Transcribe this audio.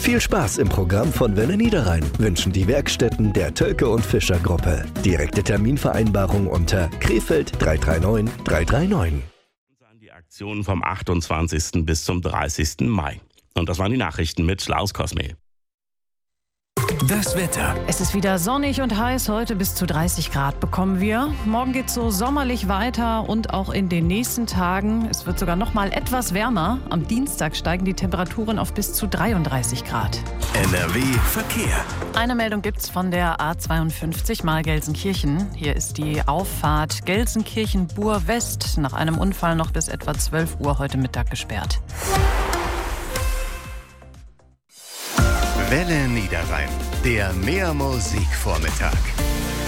Viel Spaß im Programm von Welle Niederrhein wünschen die Werkstätten der Tölke und Fischer Gruppe. Direkte Terminvereinbarung unter Krefeld 339 339. Die Aktion vom 28. bis zum 30. Mai. Und das waren die Nachrichten mit Klaus Cosme. Das Wetter. Es ist wieder sonnig und heiß. Heute bis zu 30 Grad bekommen wir. Morgen geht es so sommerlich weiter und auch in den nächsten Tagen. Es wird sogar noch mal etwas wärmer. Am Dienstag steigen die Temperaturen auf bis zu 33 Grad. NRW Verkehr. Eine Meldung gibt's von der A52 mal Gelsenkirchen. Hier ist die Auffahrt Gelsenkirchen-Bur West nach einem Unfall noch bis etwa 12 Uhr heute Mittag gesperrt. Welle Niederrhein, der Mehrmusikvormittag.